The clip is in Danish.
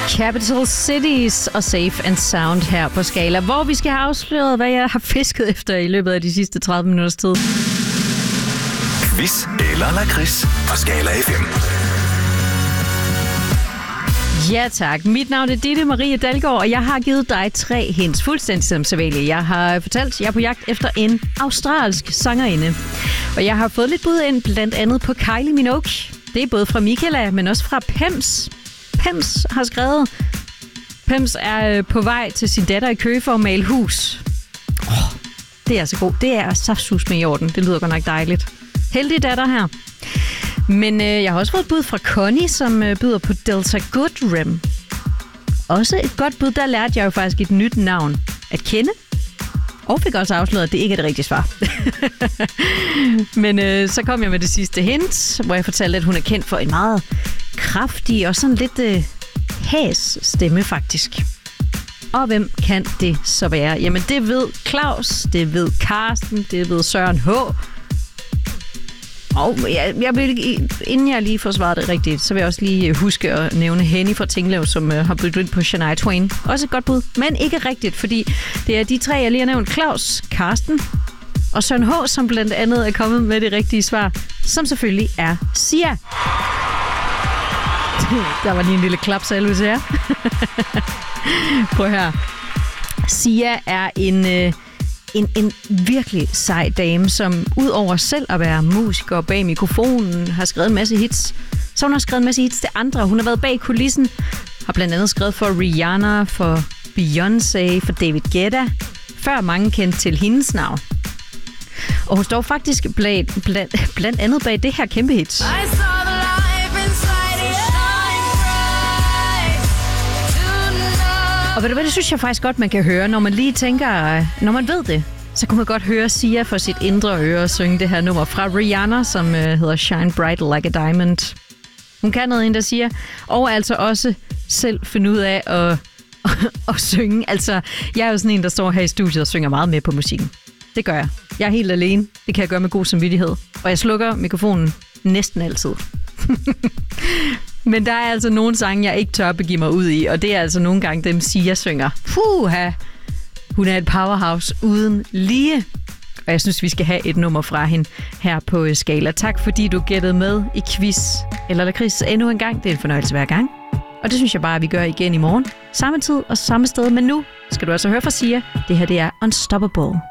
Capital Cities og Safe and Sound her på Skala, hvor vi skal have afsløret, hvad jeg har fisket efter i løbet af de sidste 30 minutters tid. Quiz eller lakrids på Skala FM. Ja tak. Mit navn er Ditte Marie Dalgaard, og jeg har givet dig 3 hints, fuldstændig som sædvanligt. Jeg har fortalt, at jeg er på jagt efter en australsk sangerinde. Og jeg har fået lidt bud ind, blandt andet på Kylie Minogue. Det er både fra Michaela, men også fra Pems. Pems har skrevet, Pems er på vej til sin datter i Køge for at male hus. Det er altså god. Det er saftsus med i orden. Det lyder godt nok dejligt. Heldig datter her. Men jeg har også fået et bud fra Connie, som byder på Delta Goodrem. Også et godt bud. Der lærte jeg jo faktisk et nyt navn at kende. Og fik også afsløret, at det ikke er det rigtige svar. Men så kom jeg med det sidste hint, hvor jeg fortalte, at hun er kendt for en meget kraftig og sådan lidt hæs stemme faktisk. Og hvem kan det så være? Jamen det ved Claus, det ved Karsten, det ved Søren H. Og jeg vil, inden jeg lige får svaret det rigtigt, så vil jeg også lige huske at nævne Henny fra Tinglev, som har byttet ind på Shania Twain. Også et godt bud, men ikke rigtigt, fordi det er de 3, jeg lige har nævnt. Claus, Karsten og Søren H., som blandt andet er kommet med det rigtige svar, som selvfølgelig er Sia. Der var lige en lille klapsalve til jer. Prøv her. Sia er en virkelig sej dame, som udover selv at være musiker bag mikrofonen, har skrevet en masse hits. Så hun har skrevet en masse hits til andre. Hun har været bag kulissen, har blandt andet skrevet for Rihanna, for Beyoncé, for David Guetta, før mange kendte til hendes navn. Og hun står faktisk blandt andet bag det her kæmpe hit. Og ved du hvad, det synes jeg faktisk godt, man kan høre, når man lige tænker, når man ved det, så kunne man godt høre Sia for sit indre øre synge det her nummer fra Rihanna, som hedder Shine Bright Like a Diamond. Hun kan noget, der siger, og altså også selv finde ud af at synge. Altså, jeg er jo sådan en, der står her i studiet og synger meget med på musikken. Det gør jeg. Jeg er helt alene. Det kan jeg gøre med god samvittighed. Og jeg slukker mikrofonen næsten altid. Men der er altså nogle sange, jeg ikke tør begive mig ud i, og det er altså nogle gange dem, Sia synger. Puha! Hun er et powerhouse uden lige. Og jeg synes, vi skal have et nummer fra hende her på Skala. Tak fordi du gættede med i quiz eller lakrids endnu en gang. Det er en fornøjelse hver gang. Og det synes jeg bare, at vi gør igen i morgen. Samme tid og samme sted, men nu skal du altså høre fra Sia. Det her, det er Unstoppable.